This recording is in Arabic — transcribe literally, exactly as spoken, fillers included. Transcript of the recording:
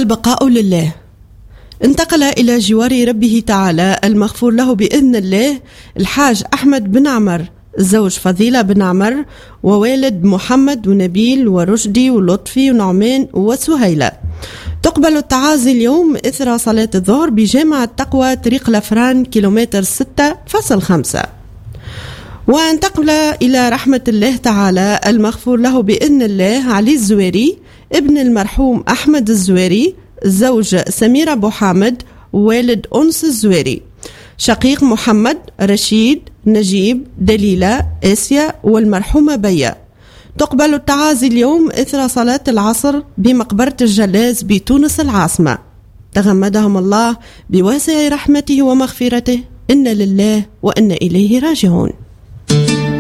والبقاء لله. انتقل إلى جوار ربه تعالى المغفور له بإذن الله الحاج أحمد بن عمر الزوج فضيلة بن عمر ووالد محمد ونبيل ورشدي ولطفي ونعمان وسهيلة. تقبل التعازي اليوم إثر صلاة الظهر بجامع التقوى طريق لفران كيلومتر ستة فاصل خمسة. وانتقل إلى رحمة الله تعالى المغفور له بإذن الله علي الزويري ابن المرحوم أحمد الزويري الزوج سميرة أبو حامد ووالد أنس الزويري، شقيق محمد رشيد نجيب دليلة آسيا والمرحومة بيا. تقبل التعازي اليوم إثر صلاة العصر بمقبرة الجلاز بتونس العاصمة. تغمدهم الله بواسع رحمته ومغفرته، إن لله وإن إليه راجعون.